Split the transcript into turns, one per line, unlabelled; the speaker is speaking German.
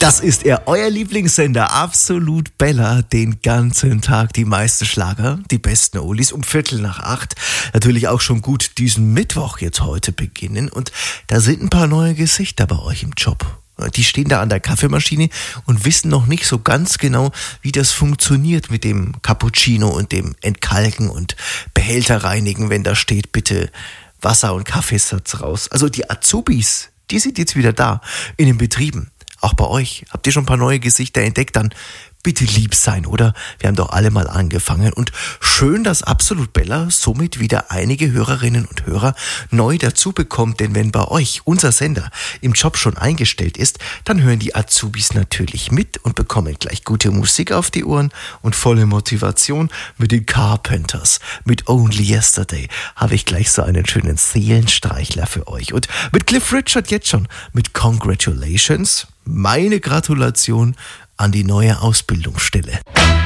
Das ist er, euer Lieblingssender, Absolut Bella, den ganzen Tag die meisten Schlager, die besten Oldies um 7:45. Natürlich auch schon gut diesen Mittwoch jetzt heute beginnen und da sind ein paar neue Gesichter bei euch im Job. Die stehen da an der Kaffeemaschine und wissen noch nicht so ganz genau, wie das funktioniert mit dem Cappuccino und dem Entkalken und Behälter reinigen, wenn da steht, bitte Wasser und Kaffeesatz raus. Also die Azubis, die sind jetzt wieder da in den Betrieben. Auch bei euch. Habt ihr schon ein paar neue Gesichter entdeckt? Dann bitte lieb sein, oder? Wir haben doch alle mal angefangen. Und schön, dass Absolut Bella somit wieder einige Hörerinnen und Hörer neu dazu bekommt. Denn wenn bei euch unser Sender im Job schon eingestellt ist, dann hören die Azubis natürlich mit und bekommen gleich gute Musik auf die Ohren und volle Motivation mit den Carpenters. Mit Only Yesterday habe ich gleich so einen schönen Seelenstreichler für euch. Und mit Cliff Richard jetzt schon mit Congratulations. Meine Gratulation an die neue Ausbildungsstelle.